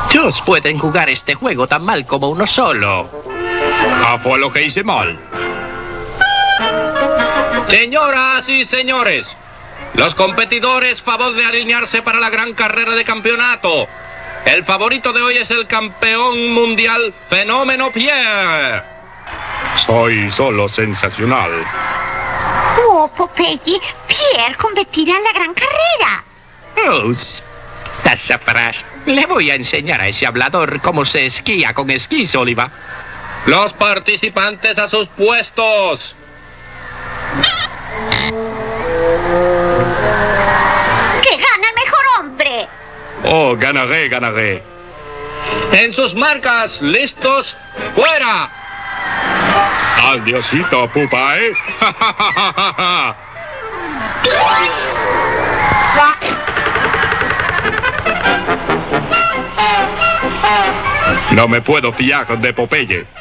Dos pueden jugar este juego tan mal como uno solo. Fue lo que hice mal. Señoras y señores, los competidores, favor de alinearse para la gran carrera de campeonato. El favorito de hoy es el campeón mundial Fenómeno Pierre. Soy solo sensacional. Oh, Popeye, Pierre competirá en la gran carrera. Oh, Sassafras, le voy a enseñar a ese hablador cómo se esquía con esquís, Oliva. Los participantes a sus puestos. ¡Que gana el mejor hombre! Oh, ganaré. En sus marcas, listos, fuera. Adiosito, pupa, ¿eh? No me puedo fiar de Popeye.